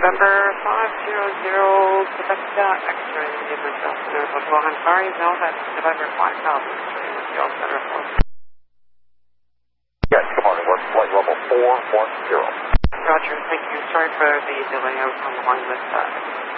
November 500, Quebec, X-ray, Montreal Center, Hotel. I'm sorry, no, that's November 5000, X-ray, Montreal Center, Yes, good morning. We're flight level 410. Roger, thank you. Sorry for the delay. I was on the line with